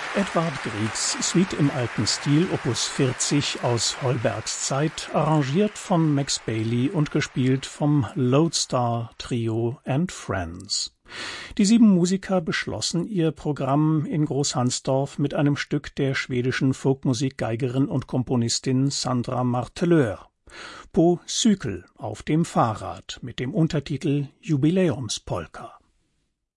Edvard Griegs Suite im alten Stil, Opus 40 aus Holbergs Zeit, arrangiert von Max Bailey und gespielt vom Lodestar Trio and Friends. Die 7 Musiker beschlossen ihr Programm in Großhansdorf mit einem Stück der schwedischen Folkmusikgeigerin und Komponistin Sandra Marteleur. På cykel, auf dem Fahrrad, mit dem Untertitel Jubiläumspolka.